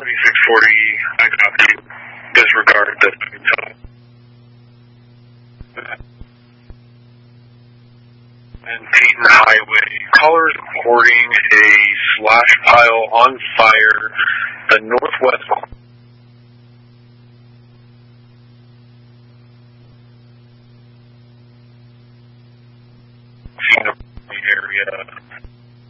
2640, I copy. Disregard this intel. And Teton Highway. Callers reporting a slash pile on fire, the northwest area.